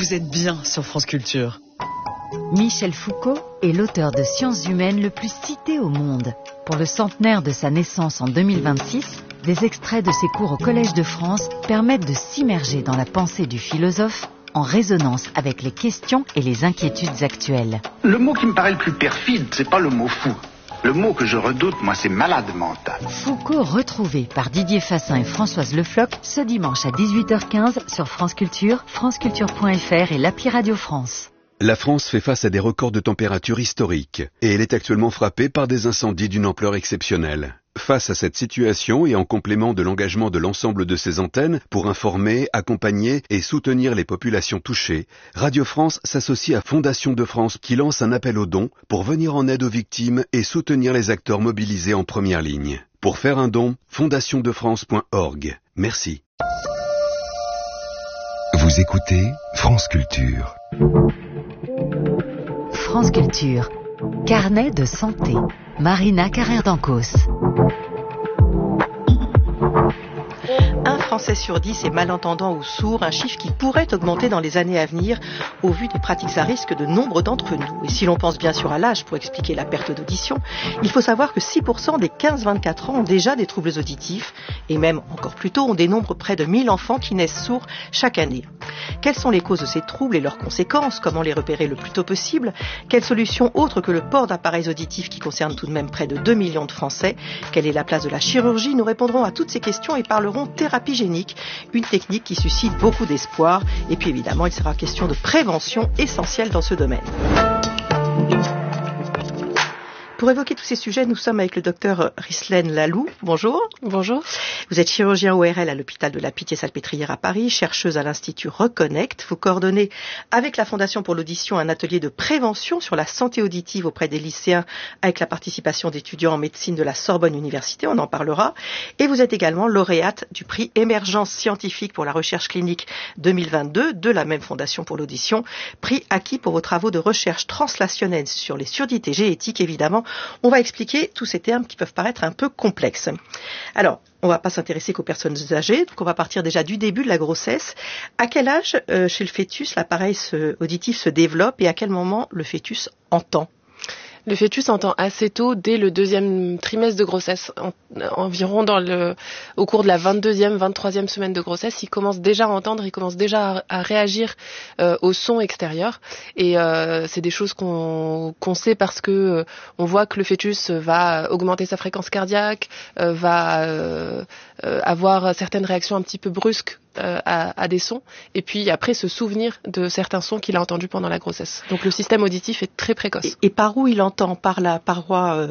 Vous êtes bien sur France Culture. Michel Foucault est l'auteur de sciences humaines le plus cité au monde. Pour le centenaire de sa naissance en 2026, des extraits de ses cours au Collège de France permettent de s'immerger dans la pensée du philosophe en résonance avec les questions et les inquiétudes actuelles. Le mot qui me paraît le plus perfide, c'est pas le mot fou. Le mot que je redoute, moi, c'est malade mental. Foucault retrouvé par Didier Fassin et Françoise Le Floch ce dimanche à 18h15 sur France Culture, franceculture.fr et l'appli Radio France. La France fait face à des records de température historiques et elle est actuellement frappée par des incendies d'une ampleur exceptionnelle. Face à cette situation et en complément de l'engagement de l'ensemble de ses antennes pour informer, accompagner et soutenir les populations touchées, Radio France s'associe à Fondation de France qui lance un appel aux dons pour venir en aide aux victimes et soutenir les acteurs mobilisés en première ligne. Pour faire un don, fondationdefrance.org. Merci. Vous écoutez France Culture. France Culture. Carnet de santé. Marina Carrère-Dancos. Un Français sur 10 est malentendant ou sourd, un chiffre qui pourrait augmenter dans les années à venir au vu des pratiques à risque de nombre d'entre nous. Et si l'on pense bien sûr à l'âge pour expliquer la perte d'audition, il faut savoir que 6% des 15-24 ans ont déjà des troubles auditifs et même encore plus tôt on dénombre près de 1000 enfants qui naissent sourds chaque année. Quelles sont les causes de ces troubles et leurs conséquences? Comment les repérer le plus tôt possible? Quelles solutions autres que le port d'appareils auditifs qui concernent tout de même près de 2 millions de Français? Quelle est la place de la chirurgie? Nous répondrons à toutes ces questions et parlerons thérapie génique, une technique qui suscite beaucoup d'espoir. Et puis évidemment, il sera question de prévention essentielle dans ce domaine. Pour évoquer tous ces sujets, nous sommes avec le docteur Rislaine Lalou. Bonjour. Bonjour. Vous êtes chirurgien ORL à l'hôpital de la Pitié-Salpêtrière à Paris, chercheuse à l'Institut Reconnect. Vous coordonnez avec la Fondation pour l'audition un atelier de prévention sur la santé auditive auprès des lycéens avec la participation d'étudiants en médecine de la Sorbonne Université, on en parlera. Et vous êtes également lauréate du prix Émergence scientifique pour la recherche clinique 2022 de la même Fondation pour l'audition, prix acquis pour vos travaux de recherche translationnelle sur les surdités génétiques, évidemment. On va expliquer tous ces termes qui peuvent paraître un peu complexes. Alors, on ne va pas s'intéresser qu'aux personnes âgées, donc on va partir déjà du début de la grossesse. À quel âge, chez le fœtus, l'appareil auditif se développe et à quel moment le fœtus entend ? Le fœtus entend assez tôt, dès le deuxième trimestre de grossesse, environ au cours de la 22e, 23e semaine de grossesse, il commence déjà à entendre, il commence déjà à réagir au son extérieur. Et c'est des choses qu'on sait parce que on voit que le fœtus va augmenter sa fréquence cardiaque, va avoir certaines réactions un petit peu brusques à des sons, et puis après se souvenir de certains sons qu'il a entendus pendant la grossesse. Donc le système auditif est très précoce. Et par où il entend? Par la paroi,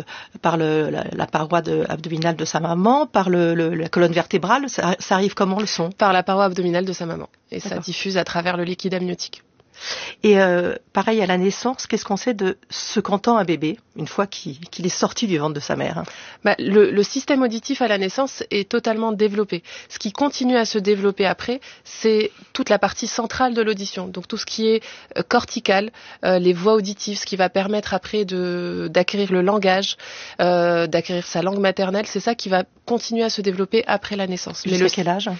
la paroi abdominale de sa maman, par la colonne vertébrale, ça arrive comment le son? Par la paroi abdominale de sa maman. Et D'accord. Ça diffuse à travers le liquide amniotique. Et pareil à la naissance, qu'est-ce qu'on sait de ce qu'entend un bébé une fois qu'il est sorti du ventre de sa mère? Le système auditif à la naissance est totalement développé. Ce qui continue à se développer après, c'est toute la partie centrale de l'audition. Donc tout ce qui est cortical, les voies auditives, ce qui va permettre après d'acquérir le langage, d'acquérir sa langue maternelle, c'est ça qui va continuer à se développer après la naissance. Jusqu'à quel âge?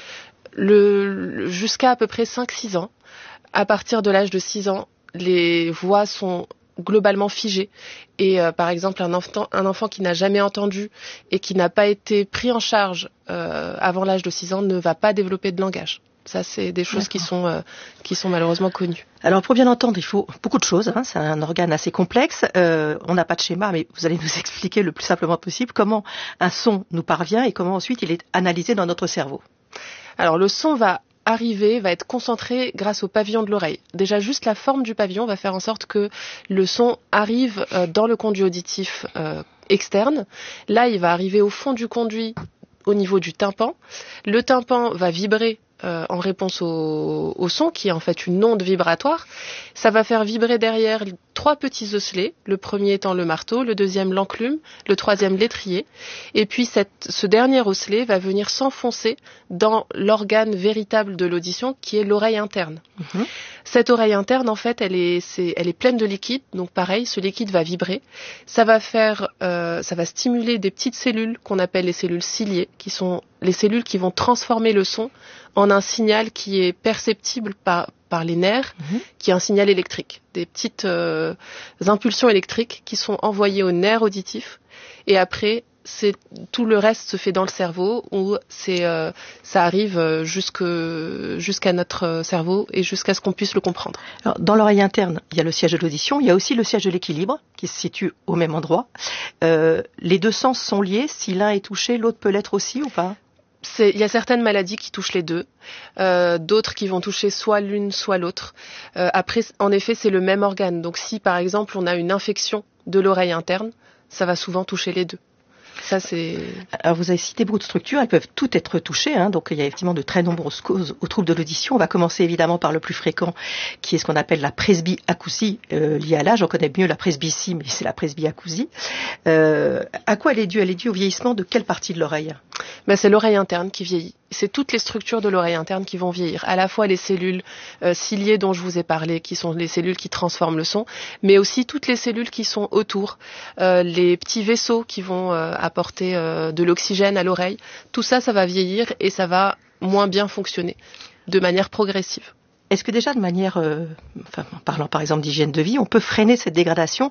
Jusqu'à à peu près 5-6 ans. À partir de l'âge de 6 ans, les voix sont globalement figées. Et par exemple, un enfant qui n'a jamais entendu et qui n'a pas été pris en charge avant l'âge de 6 ans ne va pas développer de langage. Ça, c'est des choses qui sont malheureusement connues. Alors, pour bien entendre, il faut beaucoup de choses. C'est un organe assez complexe. On n'a pas de schéma, mais vous allez nous expliquer le plus simplement possible comment un son nous parvient et comment ensuite il est analysé dans notre cerveau. Alors, le son va être concentré grâce au pavillon de l'oreille. Déjà, juste la forme du pavillon va faire en sorte que le son arrive dans le conduit auditif externe. Là, il va arriver au fond du conduit au niveau du tympan. Le tympan va vibrer en réponse au son, qui est en fait une onde vibratoire. Ça va faire vibrer derrière 3 petits osselets, le premier étant le marteau, le deuxième l'enclume, le troisième l'étrier. Et puis ce dernier osselet va venir s'enfoncer dans l'organe véritable de l'audition, qui est l'oreille interne. Mmh. Cette oreille interne, en fait, elle est pleine de liquide, donc pareil, ce liquide va vibrer. Ça va stimuler des petites cellules qu'on appelle les cellules ciliées, qui sont les cellules qui vont transformer le son en un signal qui est perceptible par les nerfs, qui est un signal électrique, des petites impulsions électriques qui sont envoyées aux nerfs auditifs. Et après, tout le reste se fait dans le cerveau, où ça arrive jusqu'à notre cerveau et jusqu'à ce qu'on puisse le comprendre. Alors, dans l'oreille interne, il y a le siège de l'audition, il y a aussi le siège de l'équilibre qui se situe au même endroit. Les deux sens sont liés. Si l'un est touché, l'autre peut l'être aussi ou pas ? Il y a certaines maladies qui touchent les deux, d'autres qui vont toucher soit l'une, soit l'autre. Après, en effet, c'est le même organe. Donc si, par exemple, on a une infection de l'oreille interne, ça va souvent toucher les deux. Ça, c'est... Alors, vous avez cité beaucoup de structures, elles peuvent toutes être touchées, donc il y a effectivement de très nombreuses causes aux troubles de l'audition. On va commencer évidemment par le plus fréquent, qui est ce qu'on appelle la presbyacousie liée à l'âge. On connaît mieux la presbytie, mais c'est la presbyacousie. À quoi elle est due ? Elle est due au vieillissement de quelle partie de l'oreille ? C'est l'oreille interne qui vieillit. C'est toutes les structures de l'oreille interne qui vont vieillir. À la fois les cellules ciliées dont je vous ai parlé, qui sont les cellules qui transforment le son, mais aussi toutes les cellules qui sont autour, les petits vaisseaux qui vont apporter de l'oxygène à l'oreille. Tout ça, ça va vieillir et ça va moins bien fonctionner de manière progressive. Est-ce que déjà de manière, en parlant par exemple d'hygiène de vie, on peut freiner cette dégradation ?